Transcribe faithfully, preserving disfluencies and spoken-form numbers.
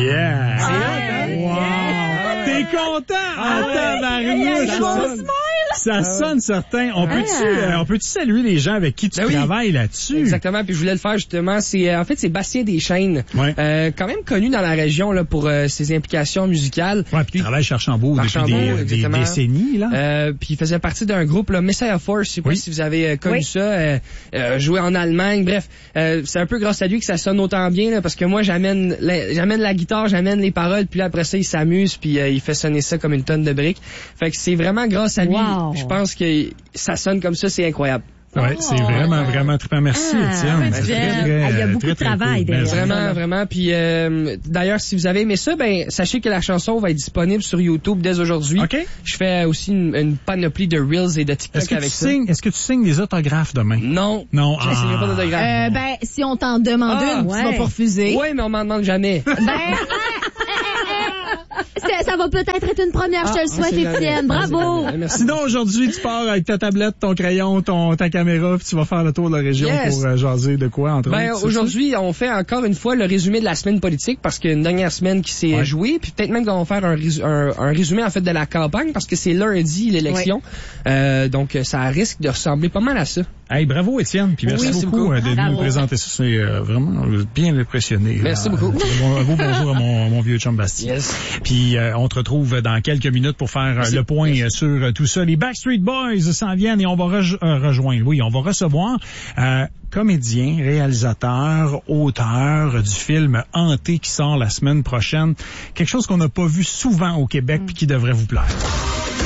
Yeah! Ouais. Wow! Yeah. T'es content? Ah, Ah, tabarnouche! ouais. Ça sonne certain. On Ah. peut-tu, euh, on peut-tu saluer les gens avec qui tu Ben oui. travailles là-dessus? Exactement, puis je voulais le faire justement. C'est euh, en fait c'est Bastien Deschênes, Ouais. euh, quand même connu dans la région là pour euh, ses implications musicales. Ouais, puis il travaille chez Archambault depuis Archambault, des, des exactement. décennies, là. Euh, puis il faisait partie d'un groupe, là, Messiah Force. Je sais pas Oui. si vous avez euh, connu Oui. ça. Euh, euh, joué en Allemagne. Bref, euh, c'est un peu grâce à lui que ça sonne autant bien, là, parce que moi j'amène, la, j'amène la guitare, j'amène les paroles, puis là, après ça il s'amuse, puis euh, il fait sonner ça comme une tonne de briques. Fait que c'est vraiment grâce à lui. Wow. Je pense que ça sonne comme ça, c'est incroyable. Ouais, c'est vraiment, vraiment trippant. Merci, Ah, Étienne. ben, C'est Jen. très, très, Ah, il y a beaucoup très, de très travail cool. derrière. Ben, Vraiment, vraiment. Puis euh, d'ailleurs, si vous avez aimé ça, ben sachez que la chanson va être disponible sur YouTube dès aujourd'hui. OK. Je fais aussi une, une panoplie de Reels et de TikTok Est-ce que, tu avec ça. signes, est-ce que tu signes des autographes demain? Non. Non. Je ne signerai pas d'autographe. Euh, ben, si on t'en demande Ah, une, tu ouais. vas pas refuser. Oui, mais on m'en demande jamais. Ben, ça, ça va peut-être être une première, je te le Ah, souhaite, c'est jamais. Étienne. Bravo! Ah, merci. Sinon, aujourd'hui, tu pars avec ta tablette, ton crayon, ton, ta caméra, puis tu vas faire le tour de la région Yes. pour euh, jaser de quoi, entre Ben, autres. c'est aujourd'hui, on fait encore une fois le résumé de la semaine politique parce qu'il y a une dernière semaine qui s'est Ouais. jouée, puis peut-être même qu'on va faire un, rés- un, un résumé en fait de la campagne parce que c'est lundi l'élection. Euh, donc ça risque de ressembler pas mal à ça. ça? Hey, bravo, Étienne, puis merci Oui, merci beaucoup, beaucoup. euh, de Bravo. nous présenter ça. C'est euh, vraiment euh, bien impressionné. Merci là. beaucoup. Euh, Un beau bonjour à mon, mon vieux chum Bastien. Yes. Puis euh, on te retrouve dans quelques minutes pour faire euh, Merci. le point euh, sur euh, tout ça. Les Backstreet Boys s'en viennent et on va rej- euh, rejoindre, oui, on va recevoir euh, comédien, réalisateur, auteur du film Hanté qui sort la semaine prochaine. Quelque chose qu'on n'a pas vu souvent au Québec puis qui devrait vous plaire.